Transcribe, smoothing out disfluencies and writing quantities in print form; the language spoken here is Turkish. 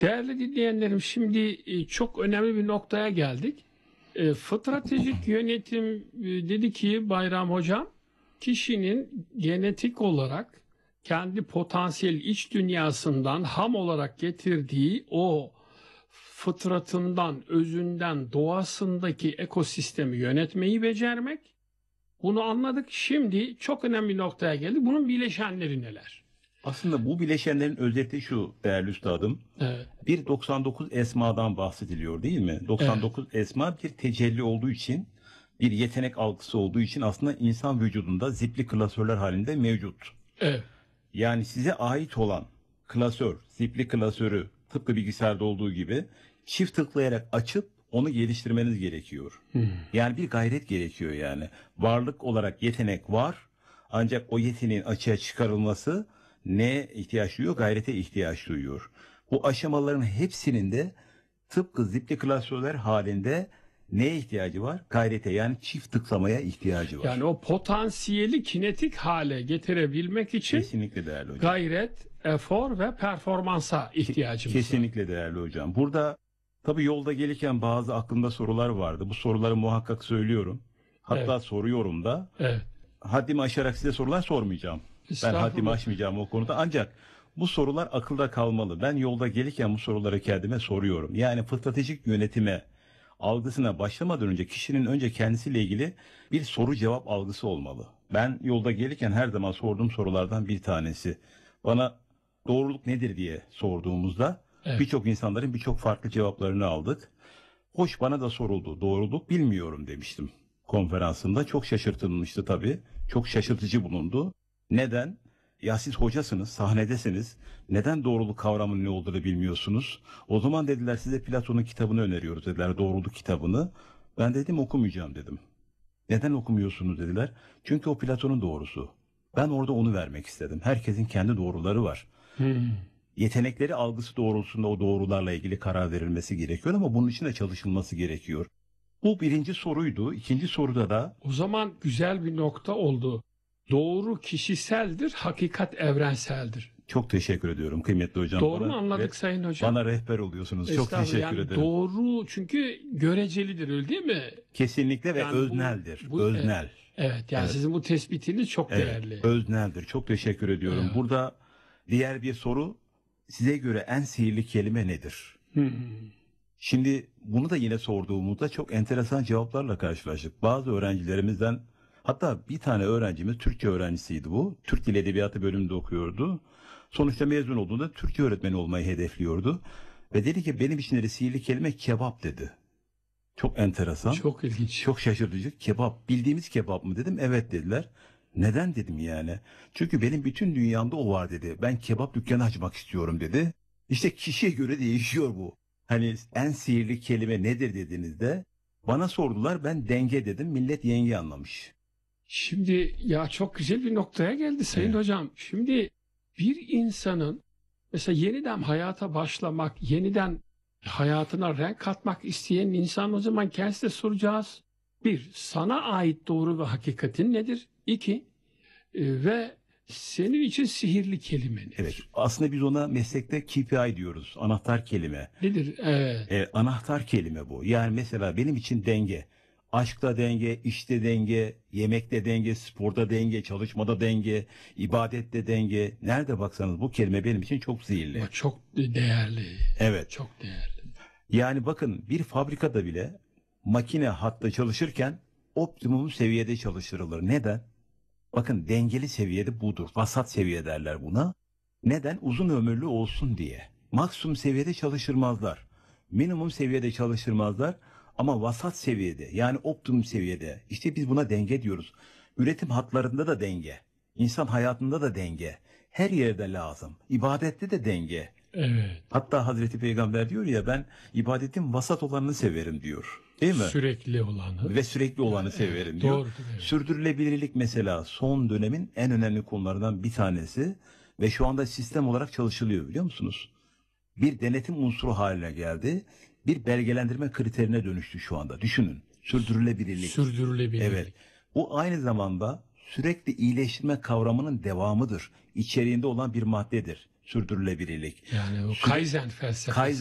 Değerli dinleyenlerim, şimdi çok önemli bir noktaya geldik. Stratejik yönetim dedi ki Bayram Hocam, kişinin genetik olarak kendi potansiyel iç dünyasından ham olarak getirdiği o fıtratından, özünden, doğasındaki ekosistemi yönetmeyi becermek. Bunu anladık. Şimdi çok önemli bir noktaya geldik. Bunun bileşenleri neler? Aslında bu bileşenlerin özeti şu değerli üstadım. Evet, Bir 99 esmadan bahsediliyor değil mi? evet, 99 esma bir tecelli olduğu için, bir yetenek algısı olduğu için aslında insan vücudunda zipli klasörler halinde mevcut. evet. Yani size ait olan klasör, zipli klasörü tıpkı bilgisayarda olduğu gibi çift tıklayarak açıp onu geliştirmeniz gerekiyor. Yani bir gayret gerekiyor yani. Varlık olarak yetenek var ancak o yeteneğin açığa çıkarılması neye ihtiyaç duyuyor? Gayrete ihtiyaç duyuyor. Bu aşamaların hepsinin de tıpkı zipli klasörler halinde neye ihtiyacı var? Gayrete, yani çift tıklamaya ihtiyacı var. Yani o potansiyeli kinetik hale getirebilmek için Kesinlikle değerli hocam. gayret, efor ve performansa ihtiyacımız var. Kesinlikle değerli hocam. Burada tabii yolda gelirken bazı aklımda sorular vardı. Bu soruları muhakkak söylüyorum. Hatta Evet. soruyorum da. Evet. Haddimi aşarak size sorular sormayacağım. Ben Estağfurullah. haddimi aşmayacağım o konuda. Ancak bu sorular akılda kalmalı. Ben yolda gelirken bu soruları kendime soruyorum. Yani stratejik yönetime algısına başlamadan önce kişinin önce kendisiyle ilgili bir soru cevap algısı olmalı. Ben yolda gelirken her zaman sorduğum sorulardan bir tanesi. Bana doğruluk nedir diye sorduğumuzda Evet. birçok insanların birçok farklı cevaplarını aldık. Hoş, bana da soruldu. Doğruluk bilmiyorum demiştim konferansında. Çok şaşırtılmıştı tabii. Çok şaşırtıcı bulundu. Neden? Ya siz hocasınız, sahnedesiniz. Neden doğruluk kavramının ne olduğunu bilmiyorsunuz? O zaman dediler size Platon'un kitabını öneriyoruz dediler, doğruluk kitabını. Ben dedim okumayacağım dedim. Neden okumuyorsunuz dediler. Çünkü o Platon'un doğrusu. Ben orada onu vermek istedim. Herkesin kendi doğruları var. Yetenekleri algısı doğrultusunda o doğrularla ilgili karar verilmesi gerekiyor ama bunun için de çalışılması gerekiyor. Bu birinci soruydu. İkinci soruda da O zaman güzel bir nokta oldu. Doğru kişiseldir, hakikat evrenseldir. çok teşekkür ediyorum kıymetli hocam. Doğru mu anladık Sayın Hocam? Bana rehber oluyorsunuz. Çok Estağfurullah. teşekkür Yani ederim. doğru, çünkü görecelidir, öyle değil mi? Kesinlikle ve Yani özneldir. bu Öznel. evet, yani Evet. sizin bu tespitiniz çok Evet, değerli. özneldir. Çok teşekkür ediyorum. Evet. Burada diğer bir soru, size göre en sihirli kelime nedir? Şimdi bunu da yine sorduğumuzda çok enteresan cevaplarla karşılaştık. Bazı öğrencilerimizden, hatta bir tane öğrencimiz Türkçe öğrencisiydi bu. Türk Dili Edebiyatı bölümünde okuyordu. Sonuçta mezun olduğunda Türkçe öğretmeni olmayı hedefliyordu. Ve dedi ki benim için de sihirli kelime kebap dedi. Çok enteresan. Çok ilginç. Çok şaşırtıcı. Kebap. Bildiğimiz kebap mı dedim. Evet dediler. Neden dedim yani. Çünkü benim bütün dünyamda o var dedi. Ben kebap dükkanı açmak istiyorum dedi. İşte kişiye göre değişiyor bu. Hani en sihirli kelime nedir dediğinizde bana sordular, ben denge dedim. Millet yenge anlamış. Şimdi ya çok güzel bir noktaya geldi Sayın Evet. Hocam. Şimdi bir insanın mesela yeniden hayata başlamak, yeniden hayatına renk katmak isteyen insan, o zaman kendisine soracağız. Bir, sana ait doğru ve hakikatin nedir? İki, ve senin için sihirli kelime nedir? Evet. Aslında biz ona meslekte KPI diyoruz. Anahtar kelime. Nedir? Anahtar kelime bu. Yani mesela benim için denge. Aşkta denge, işte denge, yemekte denge, sporda denge, çalışmada denge, ibadette denge. Nerede baksanız bu kelime benim için çok sihirli. Bu çok değerli. Evet. Çok değerli. Yani bakın, bir fabrikada bile makine hatta çalışırken optimum seviyede çalıştırılır. Neden? Bakın, dengeli seviyede budur. Vasat seviye derler buna. Neden? Uzun ömürlü olsun diye. Maksimum seviyede çalıştırmazlar. Minimum seviyede çalıştırmazlar. Ama vasat seviyede, yani optimum seviyede. İşte biz buna denge diyoruz. Üretim hatlarında da denge. İnsan hayatında da denge. Her yerde lazım. İbadette de denge. Evet. Hatta Hazreti Peygamber diyor ya, ben ibadetin vasat olanını severim diyor. Değil mi? Sürekli olanı. Ve sürekli olanı severim diyor. Doğrudur, evet. Sürdürülebilirlik mesela son dönemin en önemli konularından bir tanesi ve şu anda sistem olarak çalışılıyor, biliyor musunuz? Bir denetim unsuru haline geldi. Bir belgelendirme kriterine dönüştü şu anda. Düşünün. Sürdürülebilirlik. Sürdürülebilirlik. Evet. Bu aynı zamanda sürekli iyileştirme kavramının devamıdır. İçeriğinde olan bir maddedir. sürdürülebilirlik. Yani o Süre- Kaizen felsefesi.